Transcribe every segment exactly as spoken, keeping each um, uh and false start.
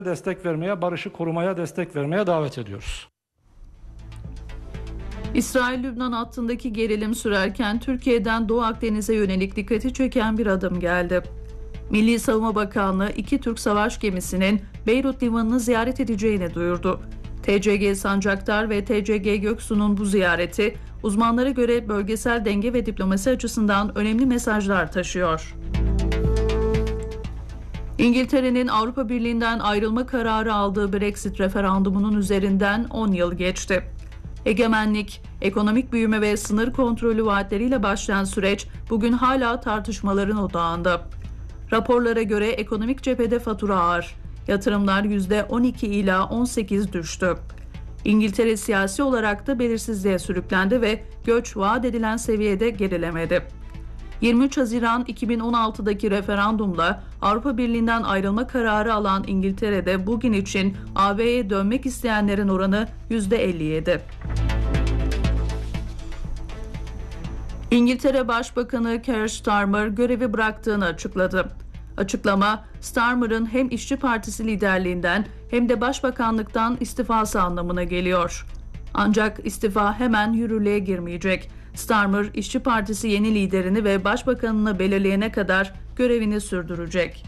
destek vermeye, barışı korumaya destek vermeye davet ediyoruz. İsrail-Lübnan hattındaki gerilim sürerken Türkiye'den Doğu Akdeniz'e yönelik dikkati çeken bir adım geldi. Milli Savunma Bakanlığı iki Türk savaş gemisinin Beyrut limanını ziyaret edeceğini duyurdu. T C G Sancaktar ve T C G Göksu'nun bu ziyareti uzmanlara göre bölgesel denge ve diplomasi açısından önemli mesajlar taşıyor. İngiltere'nin Avrupa Birliği'nden ayrılma kararı aldığı Brexit referandumunun üzerinden on yıl geçti. Egemenlik, ekonomik büyüme ve sınır kontrolü vaatleriyle başlayan süreç bugün hala tartışmaların odağında. Raporlara göre ekonomik cephede fatura ağır. Yatırımlar yüzde on iki ila on sekiz düştü. İngiltere siyasi olarak da belirsizliğe sürüklendi ve göç vaat edilen seviyede gerilemedi. yirmi üç Haziran iki bin on altıdaki referandumla Avrupa Birliği'nden ayrılma kararı alan İngiltere'de bugün için A B'ye dönmek isteyenlerin oranı yüzde elli yedi. İngiltere Başbakanı Keir Starmer görevi bıraktığını açıkladı. Açıklama, Starmer'ın hem İşçi Partisi liderliğinden hem de başbakanlıktan istifası anlamına geliyor. Ancak istifa hemen yürürlüğe girmeyecek. Starmer, İşçi Partisi yeni liderini ve başbakanını belirleyene kadar görevini sürdürecek.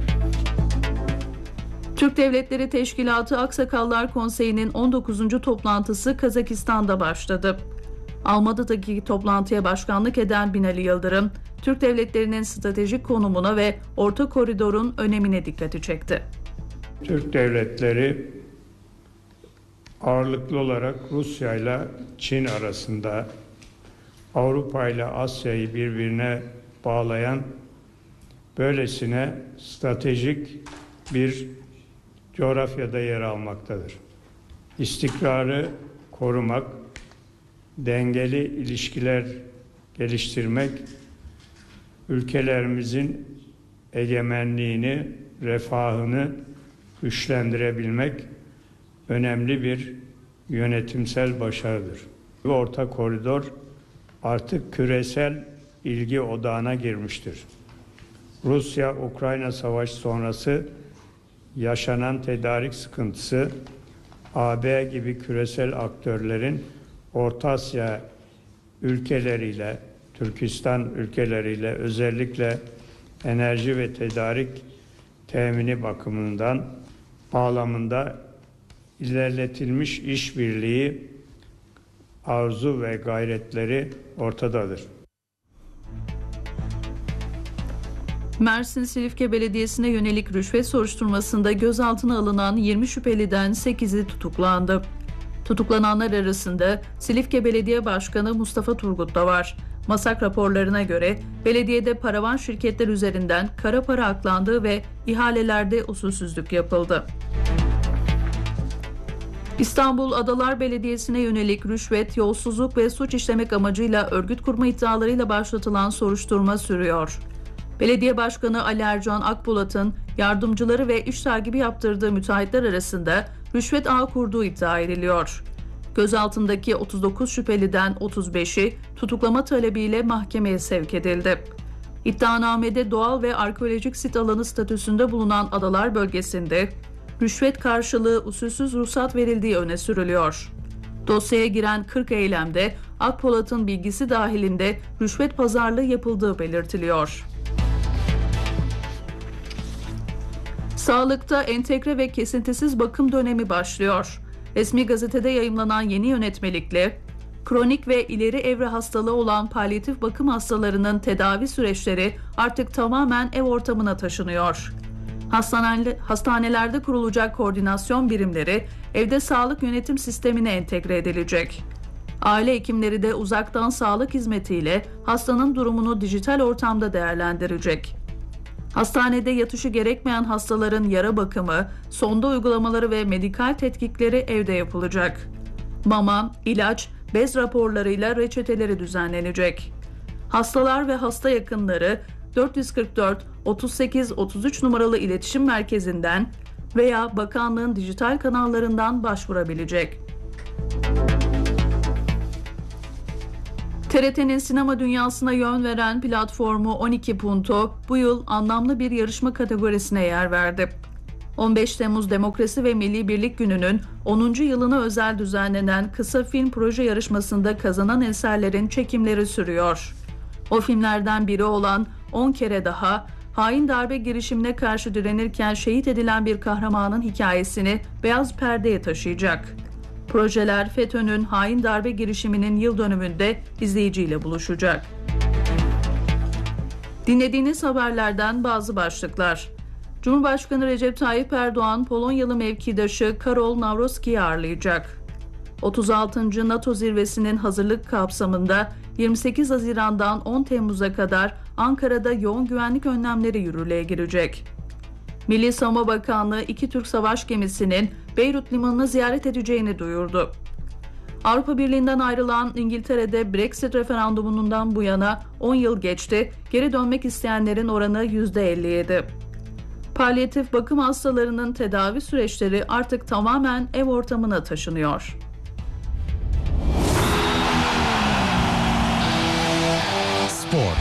Türk Devletleri Teşkilatı Aksakallar Konseyi'nin on dokuzuncu toplantısı Kazakistan'da başladı. Almatı'daki toplantıya başkanlık eden Binali Yıldırım, Türk devletlerinin stratejik konumuna ve Orta Koridor'un önemine dikkati çekti. Türk devletleri ağırlıklı olarak Rusya ile Çin arasında, Avrupa ile Asya'yı birbirine bağlayan böylesine stratejik bir coğrafyada yer almaktadır. İstikrarı korumak, dengeli ilişkiler geliştirmek, ülkelerimizin egemenliğini, refahını güçlendirebilmek önemli bir yönetimsel başarıdır. Orta Koridor artık küresel ilgi odağına girmiştir. Rusya-Ukrayna savaşı sonrası yaşanan tedarik sıkıntısı, A B gibi küresel aktörlerin Orta Asya ülkeleriyle, Türkistan ülkeleriyle özellikle enerji ve tedarik temini bakımından bağlamında ilerletilmiş işbirliği arzu ve gayretleri ortadadır. Mersin Silifke Belediyesi'ne yönelik rüşvet soruşturmasında gözaltına alınan yirmi şüpheliden sekizi tutuklandı. Tutuklananlar arasında Silifke Belediye Başkanı Mustafa Turgut da var. MASAK raporlarına göre belediyede paravan şirketler üzerinden kara para aklandığı ve ihalelerde usulsüzlük yapıldı. İstanbul Adalar Belediyesi'ne yönelik rüşvet, yolsuzluk ve suç işlemek amacıyla örgüt kurma iddialarıyla başlatılan soruşturma sürüyor. Belediye Başkanı Ali Ercan Akbulat'ın yardımcıları ve iş takibi yaptırdığı müteahhitler arasında rüşvet ağı kurduğu iddia ediliyor. Gözaltındaki otuz dokuz şüpheliden otuz beşi tutuklama talebiyle mahkemeye sevk edildi. İddianamede doğal ve arkeolojik sit alanı statüsünde bulunan Adalar bölgesinde rüşvet karşılığı usulsüz ruhsat verildiği öne sürülüyor. Dosyaya giren kırk eylemde Akpolat'ın bilgisi dahilinde rüşvet pazarlığı yapıldığı belirtiliyor. Sağlıkta entegre ve kesintisiz bakım dönemi başlıyor. Resmi gazetede yayımlanan yeni yönetmelikle, kronik ve ileri evre hastalığı olan palyatif bakım hastalarının tedavi süreçleri artık tamamen ev ortamına taşınıyor. Hastane, hastanelerde kurulacak koordinasyon birimleri evde sağlık yönetim sistemine entegre edilecek. Aile hekimleri de uzaktan sağlık hizmetiyle hastanın durumunu dijital ortamda değerlendirecek. Hastanede yatışı gerekmeyen hastaların yara bakımı, sonda uygulamaları ve medikal tetkikleri evde yapılacak. Mama, ilaç, bez raporlarıyla reçeteleri düzenlenecek. Hastalar ve hasta yakınları dört yüz kırk dört otuz sekiz otuz üç numaralı iletişim merkezinden veya bakanlığın dijital kanallarından başvurabilecek. T R T'nin sinema dünyasına yön veren platformu on iki Punto bu yıl anlamlı bir yarışma kategorisine yer verdi. on beş Temmuz Demokrasi ve Milli Birlik Günü'nün onuncu yılına özel düzenlenen kısa film proje yarışmasında kazanan eserlerin çekimleri sürüyor. O filmlerden biri olan on kere daha, hain darbe girişimine karşı direnirken şehit edilen bir kahramanın hikayesini beyaz perdeye taşıyacak. Projeler F E T Ö'nün hain darbe girişiminin yıl dönümünde izleyiciyle buluşacak. Dinlediğiniz haberlerden bazı başlıklar. Cumhurbaşkanı Recep Tayyip Erdoğan, Polonyalı mevkidaşı Karol Nawrocki'yi ağırlayacak. otuz altıncı NATO zirvesinin hazırlık kapsamında yirmi sekiz Haziran'dan on Temmuz'a kadar Ankara'da yoğun güvenlik önlemleri yürürlüğe girecek. Milli Savunma Bakanlığı iki Türk savaş gemisinin Beyrut limanını ziyaret edeceğini duyurdu. Avrupa Birliği'nden ayrılan İngiltere'de Brexit referandumundan bu yana on yıl geçti, geri dönmek isteyenlerin oranı yüzde elli yedi. Palyatif bakım hastalarının tedavi süreçleri artık tamamen ev ortamına taşınıyor. Spor.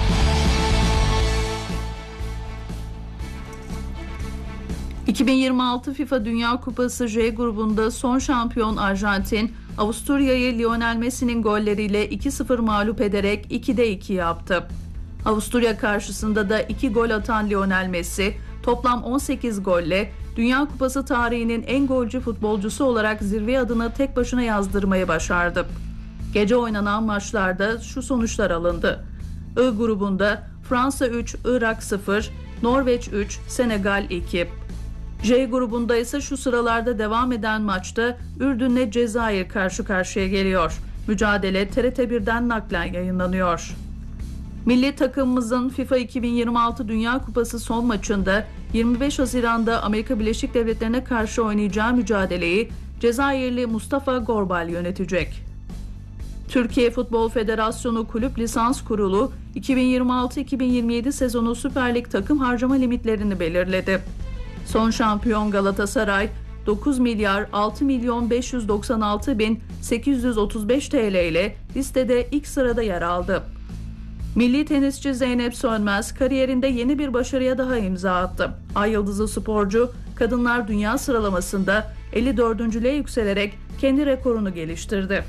iki bin yirmi altı FIFA Dünya Kupası J grubunda son şampiyon Arjantin, Avusturya'yı Lionel Messi'nin golleriyle iki sıfır mağlup ederek ikide iki yaptı. Avusturya karşısında da iki gol atan Lionel Messi, toplam on sekiz golle Dünya Kupası tarihinin en golcü futbolcusu olarak zirve adını tek başına yazdırmayı başardı. Gece oynanan maçlarda şu sonuçlar alındı. I grubunda Fransa üç, Irak sıfır, Norveç üç, Senegal iki. J grubunda ise şu sıralarda devam eden maçta Ürdün'le Cezayir karşı karşıya geliyor. Mücadele T R T birden naklen yayınlanıyor. Milli takımımızın FIFA iki bin yirmi altı Dünya Kupası son maçında yirmi beş Haziran'da Amerika Birleşik Devletleri'ne karşı oynayacağı mücadeleyi Cezayirli Mustafa Gorbal yönetecek. Türkiye Futbol Federasyonu Kulüp Lisans Kurulu iki bin yirmi altı iki bin yirmi yedi sezonu Süper Lig takım harcama limitlerini belirledi. Son şampiyon Galatasaray dokuz milyar altı milyon beş yüz doksan altı bin sekiz yüz otuz beş T L ile listede ilk sırada yer aldı. Milli tenisçi Zeynep Sönmez kariyerinde yeni bir başarıya daha imza attı. Ay yıldızı sporcu kadınlar dünya sıralamasında elli dördüncülüğe yükselerek kendi rekorunu geliştirdi.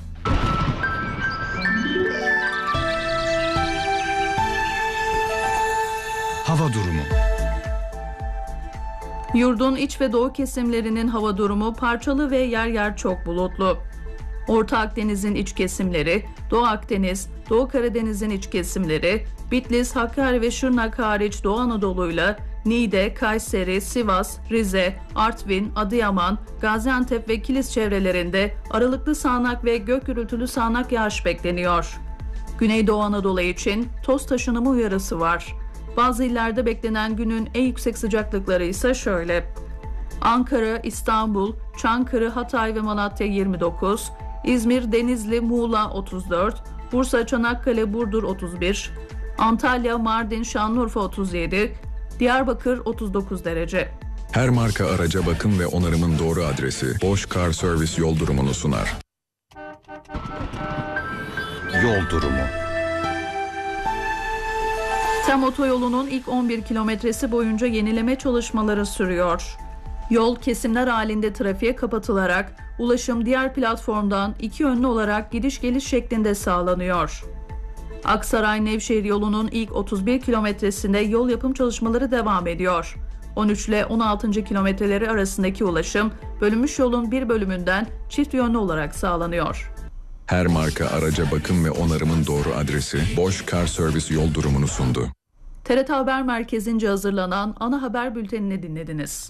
Hava durumu. Yurdun iç ve doğu kesimlerinin hava durumu parçalı ve yer yer çok bulutlu. Orta Akdeniz'in iç kesimleri, Doğu Akdeniz, Doğu Karadeniz'in iç kesimleri, Bitlis, Hakkari ve Şırnak hariç Doğu Anadolu'yla Niğde, Kayseri, Sivas, Rize, Artvin, Adıyaman, Gaziantep ve Kilis çevrelerinde aralıklı sağanak ve gök gürültülü sağanak yağış bekleniyor. Güneydoğu Anadolu için toz taşınımı uyarısı var. Bazı illerde beklenen günün en yüksek sıcaklıkları ise şöyle: Ankara, İstanbul, Çankırı, Hatay ve Malatya yirmi dokuz, İzmir, Denizli, Muğla otuz dört, Bursa, Çanakkale, Burdur otuz bir, Antalya, Mardin, Şanlıurfa otuz yedi, Diyarbakır otuz dokuz derece. Her marka araca bakım ve onarımın doğru adresi Bosch Car Service yol durumunu sunar. Yol durumu. TEM otoyolunun ilk on bir kilometresi boyunca yenileme çalışmaları sürüyor. Yol kesimler halinde trafiğe kapatılarak ulaşım diğer platformdan iki yönlü olarak gidiş geliş şeklinde sağlanıyor. Aksaray-Nevşehir yolunun ilk otuz bir kilometresinde yol yapım çalışmaları devam ediyor. on üç ile on altıncı kilometreleri arasındaki ulaşım bölünmüş yolun bir bölümünden çift yönlü olarak sağlanıyor. Her marka araca bakım ve onarımın doğru adresi Bosch Car Service yol durumunu sundu. T R T Haber Merkezi'nce hazırlanan ana haber bültenini dinlediniz.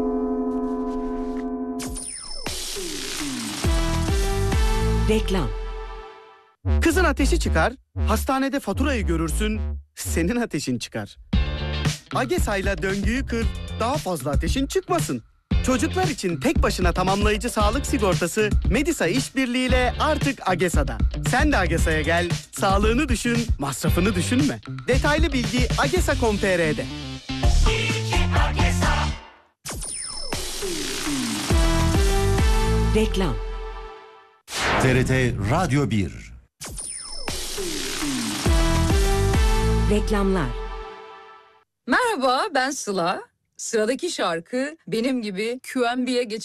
Reklam. Kızın ateşi çıkar, hastanede faturayı görürsün, senin ateşin çıkar. Agesa'yla döngüyü kır, daha fazla ateşin çıkmasın. Çocuklar için tek başına tamamlayıcı sağlık sigortası Medisa işbirliğiyle artık Agesa'da. Sen de Agesa'ya gel, sağlığını düşün, masrafını düşünme. Detaylı bilgi agesa nokta com nokta t r'de. Reklam. T R T Radyo bir. Reklamlar. Merhaba, ben Sıla. Sıradaki şarkı benim gibi Q M B'ye geçen